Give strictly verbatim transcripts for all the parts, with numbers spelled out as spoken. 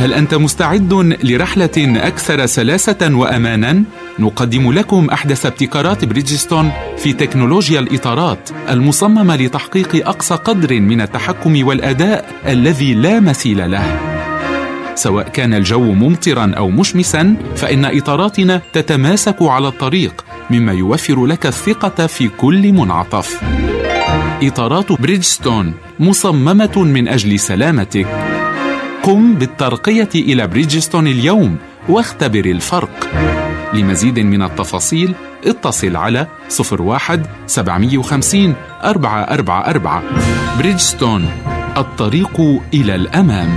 هل أنت مستعد لرحلة أكثر سلاسة وأمانا؟ نقدم لكم أحدث ابتكارات بريدجستون في تكنولوجيا الإطارات المصممة لتحقيق أقصى قدر من التحكم والأداء الذي لا مثيل له. سواء كان الجو ممطرا أو مشمسا، فإن إطاراتنا تتماسك على الطريق، مما يوفر لك الثقة في كل منعطف. إطارات بريدجستون مصممة من أجل سلامتك. قم بالترقية إلى بريدجستون اليوم واختبر الفرق. لمزيد من التفاصيل اتصل على صفر واحد سبعمائة وخمسين أربعة أربعة أربعة. بريدجستون، الطريق إلى الأمام.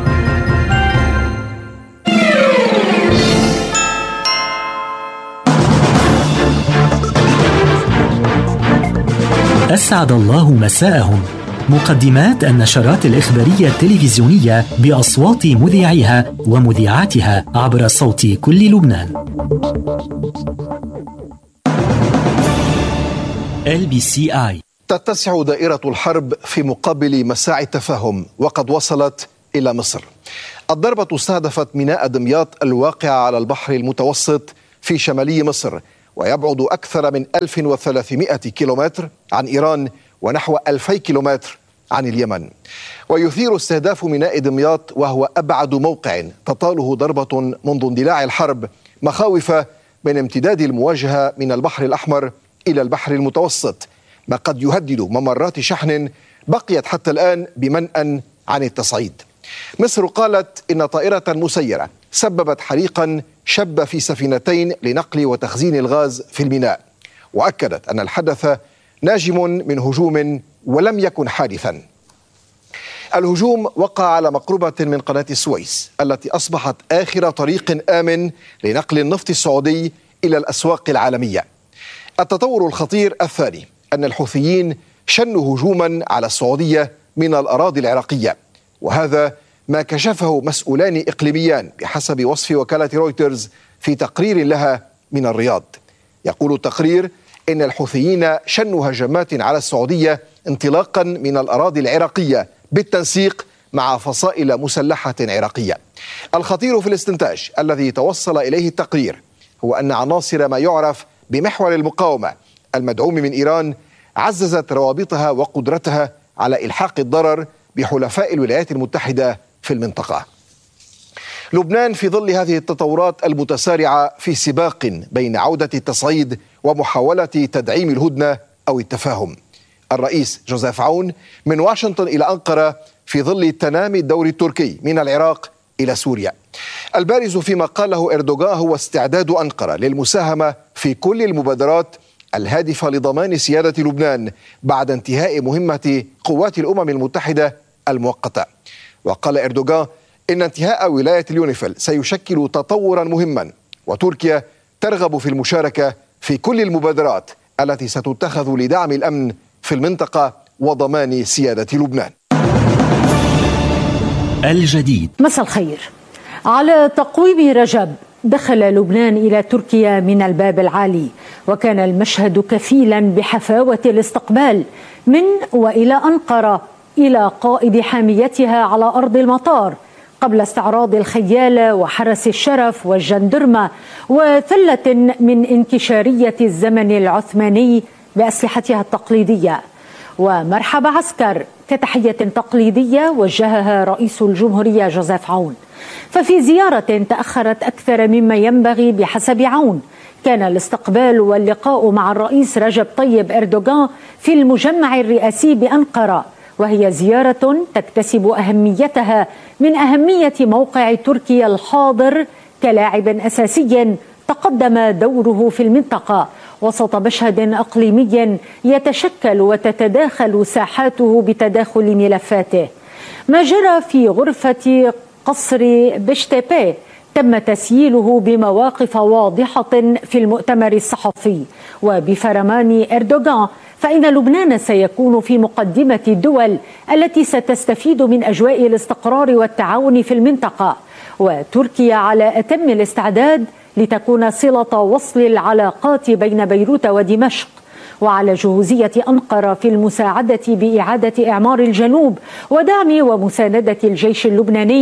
أسعد الله مساءهم. مقدمات النشرات الإخبارية التلفزيونية بأصوات مذيعيها ومذيعاتها عبر صوت كل لبنان. إل بي سي آي. تتسع دائرة الحرب في مقابل مساعي التفاهم، وقد وصلت إلى مصر. الضربة استهدفت ميناء دمياط الواقع على البحر المتوسط في شمالي مصر، ويبعد أكثر من ألف وثلاثمائة كيلومتر عن إيران ونحو ألفي كيلومتر عن اليمن. ويثير استهداف ميناء دمياط، وهو أبعد موقع تطاله ضربة منذ اندلاع الحرب، مخاوف من امتداد المواجهة من البحر الأحمر إلى البحر المتوسط، ما قد يهدد ممرات شحن بقيت حتى الآن بمنأى عن التصعيد. مصر قالت إن طائرة مسيرة سببت حريقا شب في سفينتين لنقل وتخزين الغاز في الميناء، وأكدت أن الحدث ناجم من هجوم ولم يكن حادثا. الهجوم وقع على مقربة من قناة السويس التي أصبحت آخر طريق آمن لنقل النفط السعودي إلى الأسواق العالمية. التطور الخطير الثاني أن الحوثيين شنوا هجوما على السعودية من الأراضي العراقية، وهذا ما كشفه مسؤولان إقليميان بحسب وصف وكالة رويترز في تقرير لها من الرياض. يقول التقرير إن الحوثيين شنوا هجمات على السعودية انطلاقا من الأراضي العراقية بالتنسيق مع فصائل مسلحة عراقية. الخطير في الاستنتاج الذي توصل إليه التقرير هو أن عناصر ما يعرف بمحور المقاومة المدعوم من إيران عززت روابطها وقدرتها على إلحاق الضرر بحلفاء الولايات المتحدة في المنطقة. لبنان في ظل هذه التطورات المتسارعة في سباق بين عودة التصعيد ومحاولة تدعيم الهدنة أو التفاهم. الرئيس جوزيف عون من واشنطن إلى أنقرة في ظل تنامي الدور التركي من العراق إلى سوريا. البارز فيما قاله إردوغان هو استعداد أنقرة للمساهمة في كل المبادرات الهادفة لضمان سيادة لبنان بعد انتهاء مهمة قوات الأمم المتحدة المؤقتة. وقال إردوغان إن انتهاء ولاية اليونيفيل سيشكل تطورا مهما، وتركيا ترغب في المشاركة في كل المبادرات التي ستتخذ لدعم الأمن في المنطقة وضمان سيادة لبنان. الجديد. مساء الخير. على تقويم رجب دخل لبنان إلى تركيا من الباب العالي، وكان المشهد كفيلا بحفاوة الاستقبال من وإلى أنقرة إلى قائد حاميتها على أرض المطار، قبل استعراض الخيالة وحرس الشرف والجندرمة وثلة من انكشارية الزمن العثماني بأسلحتها التقليدية، ومرحب عسكر كتحية تقليدية وجهها رئيس الجمهورية جوزيف عون. ففي زيارة تأخرت أكثر مما ينبغي بحسب عون، كان الاستقبال واللقاء مع الرئيس رجب طيب إردوغان في المجمع الرئاسي بأنقرة، وهي زيارة تكتسب أهميتها من أهمية موقع تركيا الحاضر كلاعب أساسي تقدم دوره في المنطقة وسط مشهد إقليمي يتشكل وتتداخل ساحاته بتداخل ملفاته. ما جرى في غرفة قصر بشتيبي تم تسييله بمواقف واضحة في المؤتمر الصحفي، وبفرمان إردوغان فإن لبنان سيكون في مقدمة الدول التي ستستفيد من أجواء الاستقرار والتعاون في المنطقة، وتركيا على أتم الاستعداد لتكون صلة وصل العلاقات بين بيروت ودمشق، وعلى جهوزية أنقرة في المساعدة بإعادة إعمار الجنوب ودعم ومساندة الجيش اللبناني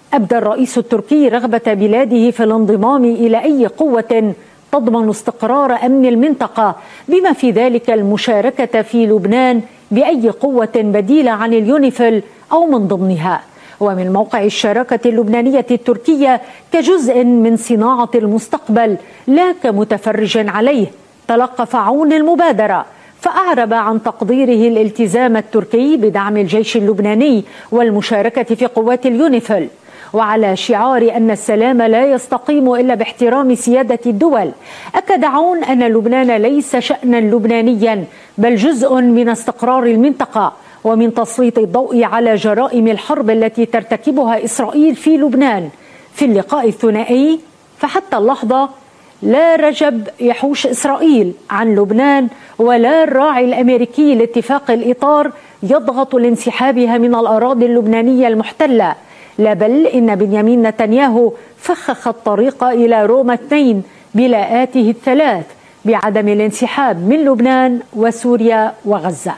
أبدى الرئيس التركي رغبة بلاده في الانضمام إلى أي قوة تضمن استقرار أمن المنطقة، بما في ذلك المشاركة في لبنان بأي قوة بديلة عن اليونيفيل أو من ضمنها. ومن موقع الشراكة اللبنانية التركية كجزء من صناعة المستقبل لا كمتفرج عليه، تلقف عون المبادرة فأعرب عن تقديره الالتزام التركي بدعم الجيش اللبناني والمشاركة في قوات اليونيفيل، وعلى شعار أن السلام لا يستقيم إلا باحترام سيادة الدول. أكد عون أن لبنان ليس شأنا لبنانيا بل جزء من استقرار المنطقة ومن تسليط الضوء على جرائم الحرب التي ترتكبها إسرائيل في لبنان. في اللقاء الثنائي فحتى اللحظة لا رجب يحوش إسرائيل عن لبنان ولا الراعي الأمريكي لاتفاق الإطار يضغط لانسحابها من الأراضي اللبنانية المحتلة، لا بل إن بنيامين نتنياهو فخخ الطريق إلى روما اثنين بلاءاته الثلاث بعدم الانسحاب من لبنان وسوريا وغزة.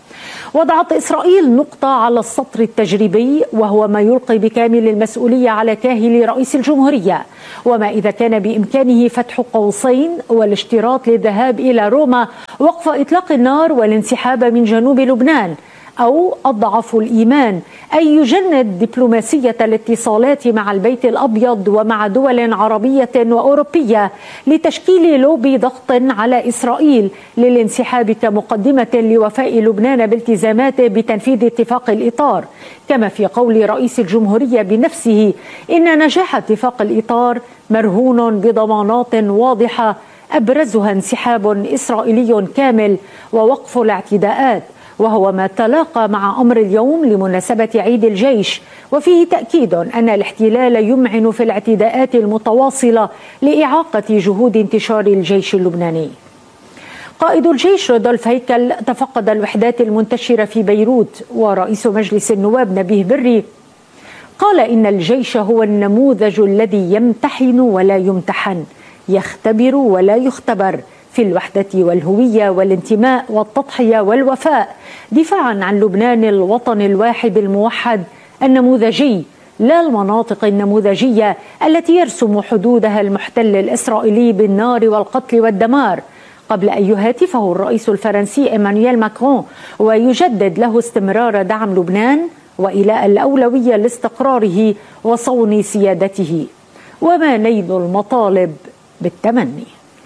وضعت إسرائيل نقطة على السطر التجريبي، وهو ما يلقي بكامل المسؤولية على كاهل رئيس الجمهورية. وما إذا كان بإمكانه فتح قوسين والاشتراط للذهاب إلى روما، وقف إطلاق النار والانسحاب من جنوب لبنان، أو أضعف الإيمان أن يجند دبلوماسية الاتصالات مع البيت الأبيض ومع دول عربية وأوروبية لتشكيل لوبي ضغط على إسرائيل للانسحاب كمقدمة لوفاء لبنان بالتزاماته بتنفيذ اتفاق الإطار. كما في قول رئيس الجمهورية بنفسه إن نجاح اتفاق الإطار مرهون بضمانات واضحة أبرزها انسحاب إسرائيلي كامل ووقف الاعتداءات، وهو ما تلاقى مع أمر اليوم لمناسبة عيد الجيش، وفيه تأكيد أن الاحتلال يمعن في الاعتداءات المتواصلة لإعاقة جهود انتشار الجيش اللبناني. قائد الجيش رودولف هيكل تفقد الوحدات المنتشرة في بيروت، ورئيس مجلس النواب نبيه بري قال إن الجيش هو النموذج الذي يمتحن ولا يمتحن، يختبر ولا يختبر، في الوحدة والهوية والانتماء والتضحية والوفاء، دفاعا عن لبنان الوطن الواحد الموحد النموذجي، لا المناطق النموذجية التي يرسم حدودها المحتل الإسرائيلي بالنار والقتل والدمار. قبل أن يهاتفه الرئيس الفرنسي إيمانويل ماكرون ويجدد له استمرار دعم لبنان وإيلاء الأولوية لاستقراره وصون سيادته، وما نيل المطالب بالتمني.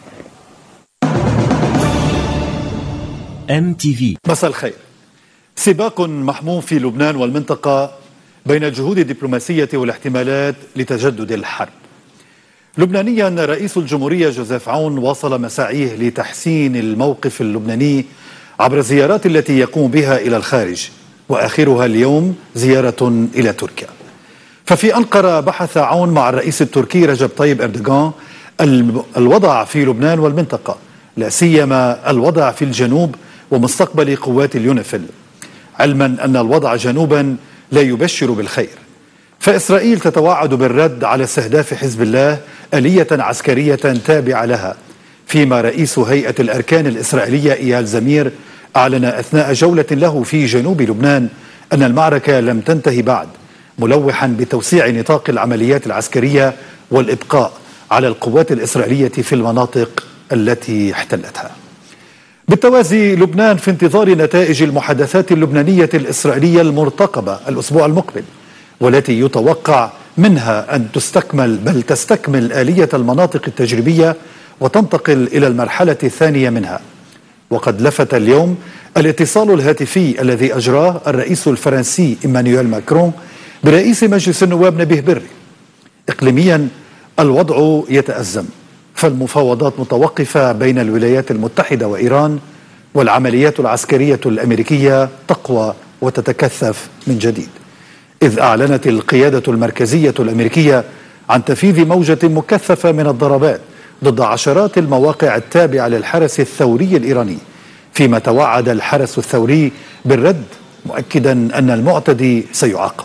إم تي في. مساء الخير. سباق محموم في لبنان والمنطقة بين الجهود الدبلوماسية والاحتمالات لتجدد الحرب. لبنانيا رئيس الجمهورية جوزيف عون واصل مساعيه لتحسين الموقف اللبناني عبر الزيارات التي يقوم بها إلى الخارج، وآخرها اليوم زيارة إلى تركيا. ففي أنقرة بحث عون مع الرئيس التركي رجب طيب أردوغان الوضع في لبنان والمنطقة، لا سيما الوضع في الجنوب ومستقبل قوات اليونيفيل، علما أن الوضع جنوبا لا يبشر بالخير. فإسرائيل تتوعد بالرد على استهداف حزب الله آلية عسكرية تابعة لها، فيما رئيس هيئة الأركان الإسرائيلية إيال زمير أعلن أثناء جولة له في جنوب لبنان أن المعركة لم تنتهي بعد، ملوحا بتوسيع نطاق العمليات العسكرية والإبقاء على القوات الإسرائيلية في المناطق التي احتلتها. بالتوازي لبنان في انتظار نتائج المحادثات اللبنانية الإسرائيلية المرتقبة الأسبوع المقبل، والتي يتوقع منها أن تستكمل بل تستكمل آلية المناطق التجريبية وتنتقل إلى المرحلة الثانية منها. وقد لفت اليوم الاتصال الهاتفي الذي أجراه الرئيس الفرنسي إيمانويل ماكرون برئيس مجلس النواب نبيه بري. إقليميا الوضع يتأزم، فالمفاوضات متوقفة بين الولايات المتحدة وإيران، والعمليات العسكرية الأمريكية تقوى وتتكثف من جديد، إذ أعلنت القيادة المركزية الأمريكية عن تنفيذ موجة مكثفة من الضربات ضد عشرات المواقع التابعة للحرس الثوري الإيراني، فيما توعد الحرس الثوري بالرد، مؤكدا أن المعتدي سيعاقب.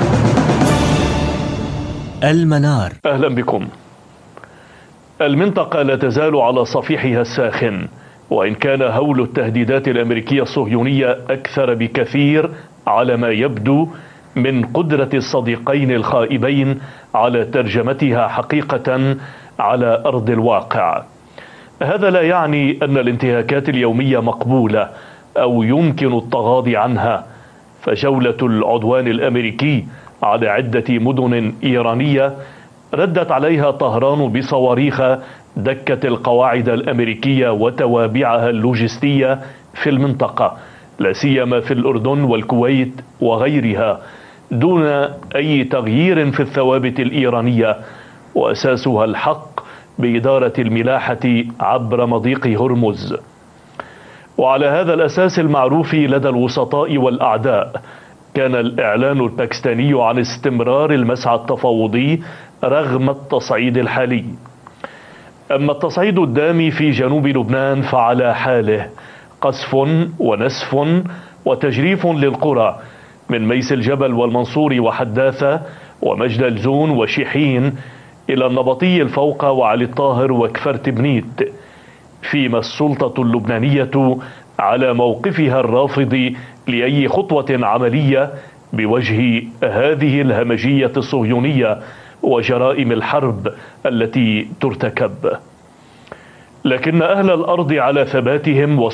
المنار. أهلا بكم. المنطقة لا تزال على صفيحها الساخن، وإن كان هول التهديدات الأمريكية الصهيونية أكثر بكثير على ما يبدو من قدرة الصديقين الخائبين على ترجمتها حقيقة على أرض الواقع. هذا لا يعني أن الانتهاكات اليومية مقبولة أو يمكن التغاضي عنها، فجولة العدوان الأمريكي على عدة مدن إيرانية ردت عليها طهران بصواريخ دكت القواعد الأمريكية وتوابعها اللوجستية في المنطقة، لا سيما في الأردن والكويت وغيرها، دون أي تغيير في الثوابت الإيرانية، وأساسها الحق بإدارة الملاحة عبر مضيق هرمز. وعلى هذا الأساس المعروف لدى الوسطاء والأعداء، كان الإعلان الباكستاني عن استمرار المسعى التفاوضي رغم التصعيد الحالي. أما التصعيد الدامي في جنوب لبنان فعلى حاله، قصف ونسف وتجريف للقرى من ميس الجبل والمنصور وحداثة ومجد زون وشيحين إلى النبطي الفوق وعلي الطاهر وكفرت بنيت، فيما السلطة اللبنانية على موقفها الرافض لأي خطوة عملية بوجه هذه الهمجية الصهيونية وجرائم الحرب التي ترتكب. لكن أهل الأرض على ثباتهم